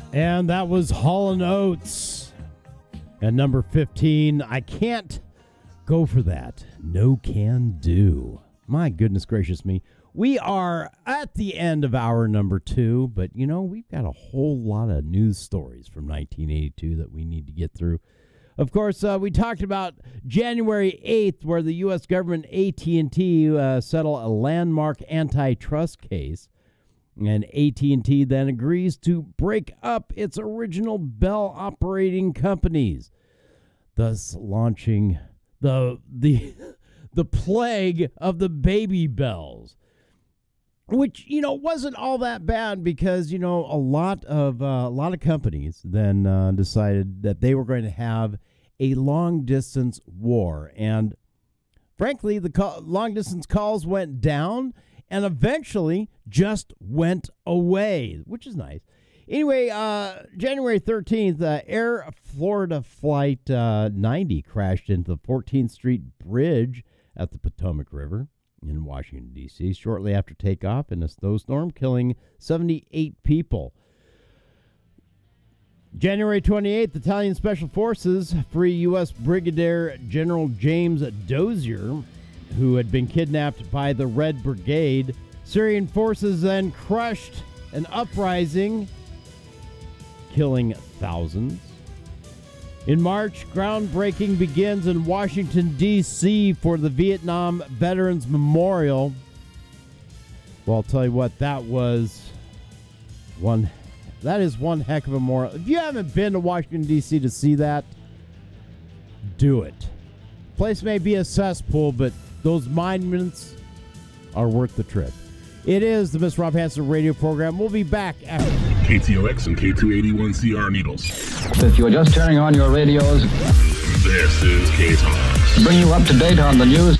And that was Hall & Oates. And number 15, I can't go for that. No can do. My goodness gracious me. We are at the end of hour number 2, but you know, we've got a whole lot of news stories from 1982 that we need to get through. Of course, we talked about January 8th, where the U.S. government AT&T settled a landmark antitrust case. And AT&T then agrees to break up its original Bell operating companies, thus launching the plague of the baby bells, which, you know, wasn't all that bad because, you know, a lot of companies then decided that they were going to have a long distance war, and frankly, the long distance calls went down and eventually just went away, which is nice. Anyway, January 13th, Air Florida Flight 90 crashed into the 14th Street Bridge at the Potomac River in Washington, D.C. shortly after takeoff in a snowstorm, killing 78 people. January 28th, Italian Special Forces free U.S. Brigadier General James Dozier, who had been kidnapped by the Red Brigade. Syrian forces then crushed an uprising, killing thousands. In March, groundbreaking begins in Washington, D.C. for the Vietnam Veterans Memorial. Well, I'll tell you what, that is one heck of a memorial. If you haven't been to Washington, D.C. to see that, do it. Place may be a cesspool, but those monuments are worth the trip. It is the Mr. Rob Hansen radio program. We'll be back after KTOX and K281CR Needles. If you're just turning on your radios, this is K-Talks. Bring you up to date on the news.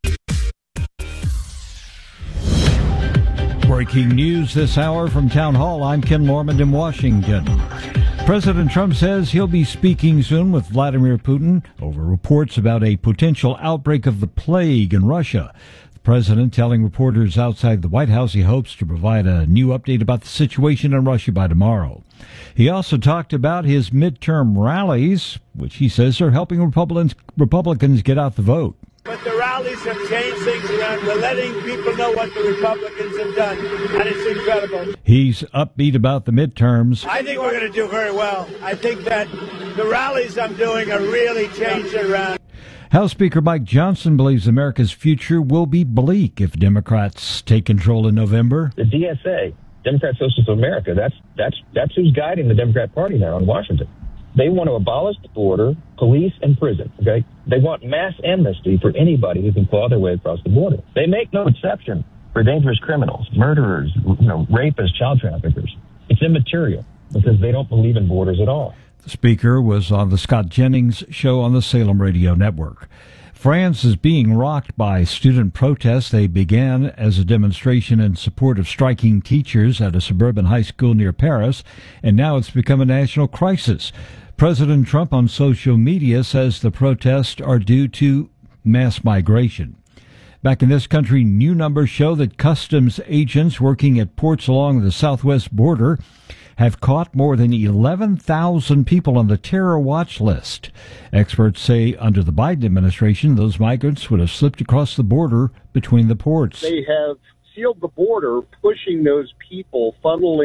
Breaking news this hour from Town Hall. I'm Ken Lormand in Washington. President Trump says he'll be speaking soon with Vladimir Putin over reports about a potential outbreak of the plague in Russia. The president telling reporters outside the White House he hopes to provide a new update about the situation in Russia by tomorrow. He also talked about his midterm rallies, which he says are helping Republicans get out the vote. But the rallies have changed things around. We're letting people know what the Republicans have done, and it's incredible. He's upbeat about the midterms. I think we're going to do very well. I think that the rallies I'm doing are really changing around. House Speaker Mike Johnson believes America's future will be bleak if Democrats take control in November. The DSA, Democrat Socialists of America, that's who's guiding the Democrat Party now in Washington. They want to abolish the border, police, and prison, okay? They want mass amnesty for anybody who can claw their way across the border. They make no exception for dangerous criminals, murderers, rapists, child traffickers. It's immaterial because they don't believe in borders at all. The speaker was on the Scott Jennings show on the Salem Radio Network. France is being rocked by student protests. They began as a demonstration in support of striking teachers at a suburban high school near Paris, and now it's become a national crisis. President Trump on social media says the protests are due to mass migration. Back in this country, new numbers show that customs agents working at ports along the southwest border have caught more than 11,000 people on the terror watch list. Experts say under the Biden administration, those migrants would have slipped across the border between the ports. They have sealed the border, pushing those people funneling